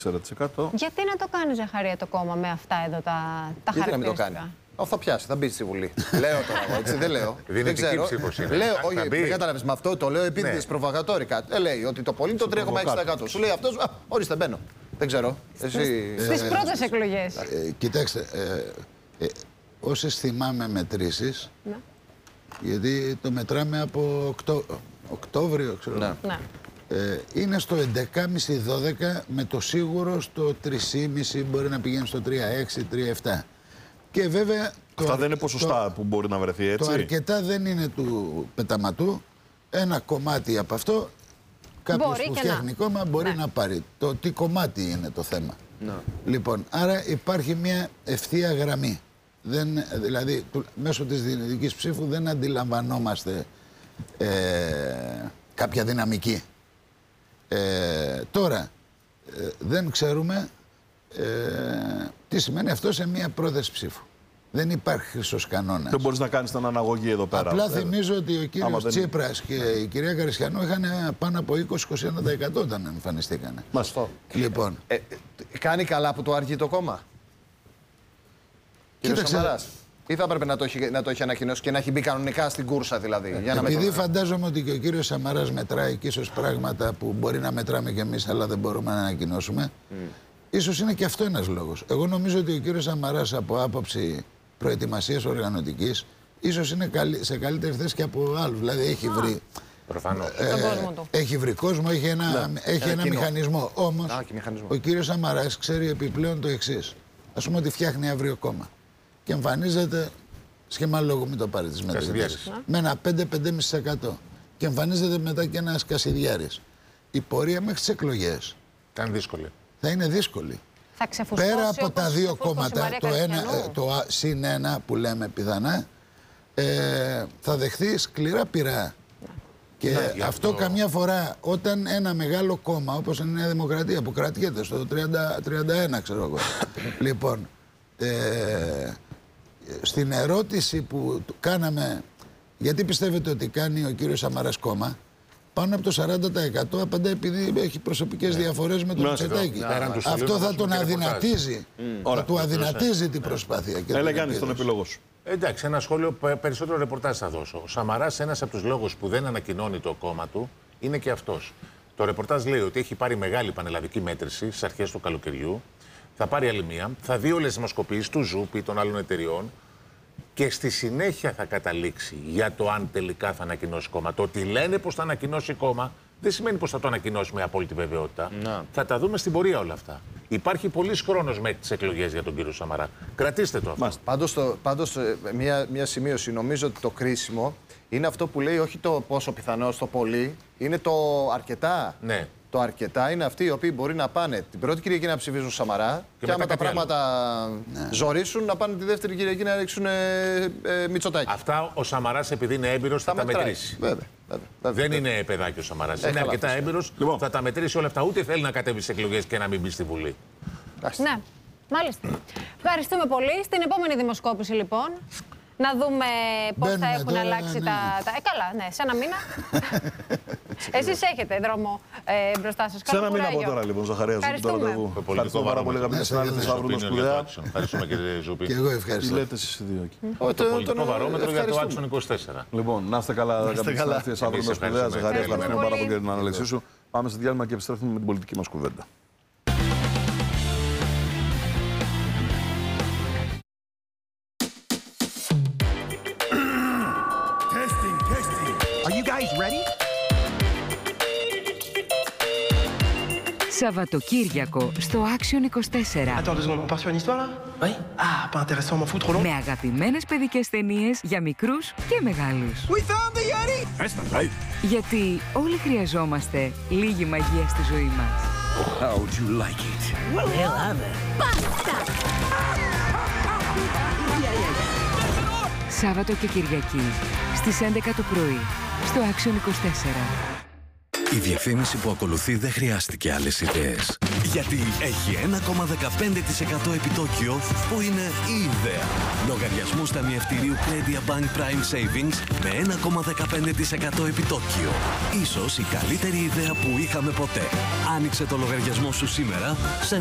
Γιατί να το κάνει, Ζαχαρία, το κόμμα με αυτά εδώ τα χαρακτηριστικά? Γιατί να μην το κάνει? Θα πιάσει, θα μπει στη Βουλή. Λέω τώρα εγώ, έτσι, δεν λέω. Δεν ξέρω. Λέω, όχι, δεν κατάλαβες, με αυτό το λέω επίτηδες προβοκατόρικα. Λέει ότι το πολύ το 3,6%. Σου λέει αυτός, ορίστε, μπαίνω. Δεν ξέρω. Στις πρώτες εκλογές. Κοιτάξτε, όσες θυμάμαι μετρήσεις, γιατί το μετράμε από Οκτώβριο, ξέρω. Ναι. Είναι στο 11,5-12 με το σίγουρο στο 3,5, μπορεί να πηγαίνει στο 3,6-3,7. Και βέβαια... Αυτά δεν είναι ποσοστά που μπορεί να βρεθεί, έτσι. Το αρκετά δεν είναι του πεταματού. Ένα κομμάτι από αυτό, κάποιος που φτιάχνει κόμμα μπορεί να πάρει. Το τι κομμάτι είναι το θέμα. Λοιπόν, άρα υπάρχει μια ευθεία γραμμή. Δηλαδή, μέσω της δυνητικής ψήφου δεν αντιλαμβανόμαστε κάποια δυναμική. Τώρα, δεν ξέρουμε τι σημαίνει αυτό σε μια πρόθεση ψήφου. Δεν υπάρχει χρυσός κανόνας. Δεν μπορείς να κάνεις την αναγωγή εδώ πέρα. Απλά θυμίζω ότι ο κύριος Τσίπρας και η κυρία Καρισιανού είχαν πάνω από 20-21% όταν εμφανιστήκανε. Μαστό. Λοιπόν. Κάνει καλά που το αργεί το κόμμα. Κύριος Σαμαράς. Ή θα έπρεπε να το έχει ανακοινώσει και να έχει μπει κανονικά στην κούρσα, δηλαδή. Επειδή φαντάζομαι ότι και ο κύριος Σαμαράς μετράει και ίσως πράγματα που μπορεί να μετράμε κι εμείς, αλλά δεν μπορούμε να ανακοινώσουμε. Ίσως είναι και αυτό ένας λόγος. Εγώ νομίζω ότι ο κύριος Σαμαράς από άποψη προετοιμασίας οργανωτικής, ίσως είναι σε καλύτερη θέση και από άλλους. Δηλαδή έχει βρει. Προφανώς. Έχει βρει κόσμο, έχει ένα μηχανισμό. Όμως ο κύριος Σαμαράς ξέρει επιπλέον το εξής. Ας πούμε ότι φτιάχνει αύριο κόμμα. Και εμφανίζεται, σχήμα λόγου, μην το πάρει τις μετρητές, με ένα 5-5,5%. Και εμφανίζεται μετά και ένας Κασιδιάρης. Η πορεία μέχρι τις εκλογές θα είναι δύσκολη. Θα ξεφουσκώσει. Πέρα από τα δύο κόμματα, το συν ένα που λέμε πιθανά, θα δεχθεί σκληρά πειρά. Και αυτό καμιά φορά, όταν ένα μεγάλο κόμμα, όπως είναι η Νέα Δημοκρατία, που κρατιέται στο 31, ξέρω εγώ, λοιπόν, στην ερώτηση που κάναμε, γιατί πιστεύετε ότι κάνει ο κύριος Σαμαράς κόμμα, πάνω από το 40% απαντάει επειδή έχει προσωπικές διαφορές με τον Μητσοτάκη. Αυτό θα τον αδυνατίζει. Θα του αδυνατίζει την προσπάθεια. Έλα Γιάννη, στον επιλογό σου. Εντάξει, ένα σχόλιο, περισσότερο ρεπορτάζ θα δώσω. Ο Σαμαράς, ένας από τους λόγους που δεν ανακοινώνει το κόμμα του, είναι και αυτός. Το ρεπορτάζ λέει ότι έχει πάρει μεγάλη πανελλαδική μέτρηση στις αρχές του καλοκαιριού. Θα πάρει άλλη μία, θα δει όλες τις δημοσκοπήσεις του ΖΟΥΠ ή των άλλων εταιριών και στη συνέχεια θα καταλήξει για το αν τελικά θα ανακοινώσει κόμμα. Το ότι λένε πως θα ανακοινώσει κόμμα δεν σημαίνει πως θα το ανακοινώσει με απόλυτη βεβαιότητα. Θα τα δούμε στην πορεία όλα αυτά. Υπάρχει πολύς χρόνος μέχρι τις εκλογές για τον κύριο Σαμαρά. Κρατήστε το αυτό. Πάντως μια σημείωση. Νομίζω ότι το κρίσιμο είναι αυτό που λέει, όχι το πόσο πιθανό, το πολύ, είναι το αρκετά. Ναι. Το αρκετά είναι αυτοί οι οποίοι μπορεί να πάνε την πρώτη Κυριακή να ψηφίζουν Σαμαρά και άμα τα πράγματα ζορίσουν να πάνε τη δεύτερη Κυριακή να ρίξουν Μητσοτάκη. Αυτά ο Σαμαράς, επειδή είναι έμπειρος, θα τα μετρήσει. Βέβαια. Δεν είναι παιδάκι ο Σαμαράς. Είναι αρκετά έμπειρος, θα τα μετρήσει όλα αυτά. Ούτε θέλει να κατέβει στις εκλογές και να μην μπει στη Βουλή. Ναι, μάλιστα. Ευχαριστούμε πολύ. Στην επόμενη δημοσκόπηση, λοιπόν, να δούμε πώς θα έχουν αλλάξει τα... Καλά, ναι, σε ένα μήνα. Εσείς έχετε δρόμο μπροστά σας. Σε ένα μήνα από τώρα, λοιπόν, Ζαχαρία. Ευχαριστώ πάρα πολύ, αγαπητοί συνάδελφοι. Αύριο σπουδαία. Ευχαριστούμε, κύριε Ζουπή. Και εγώ ευχαριστώ. Τι λέτε εσείς οι δύο εκεί? Το πολιτικό βαρόμετρο για το άξονα 24. Λοιπόν, να είστε καλά, αγαπητοί συνάδελφοι. Αύριο σπουδαία. Ζαχαρία, ευχαριστούμε πάρα πολύ για την ανάλυση σου. Πάμε σε διάλειμμα και επιστρέφουμε με την πολιτική μας κουβέντα. Σαββατοκύριακο στο Action 24. Με αγαπημένες παιδικές ταινίες για μικρούς και μεγάλους. Γιατί όλοι χρειαζόμαστε λίγη μαγεία στη ζωή μας. Σάββατο και Κυριακή στις 11 το πρωί στο Action 24. Η διαφήμιση που ακολουθεί δεν χρειάστηκε άλλες ιδέες. Γιατί έχει 1,15% επιτόκιο που είναι η ιδέα. Λογαριασμούς ταμιευτηρίου Crediabank Prime Savings με 1,15% επιτόκιο. Ίσως η καλύτερη ιδέα που είχαμε ποτέ. Άνοιξε το λογαριασμό σου σήμερα σε